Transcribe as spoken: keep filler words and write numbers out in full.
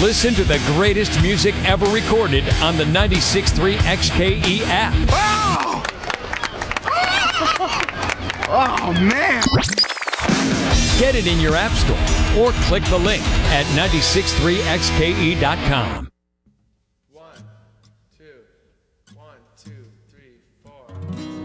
Listen to the greatest music ever recorded on the ninety-six point three X K E app. Wow! Oh, man! Get it in your app store or click the link at nine six three X K E dot com.